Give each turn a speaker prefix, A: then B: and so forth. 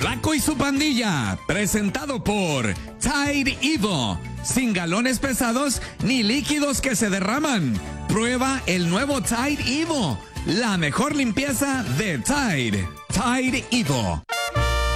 A: Flaco y su pandilla, presentado por Tide Evo. Sin galones pesados ni líquidos que se derraman. Prueba el nuevo Tide Evo, la mejor limpieza de Tide. Tide Evo.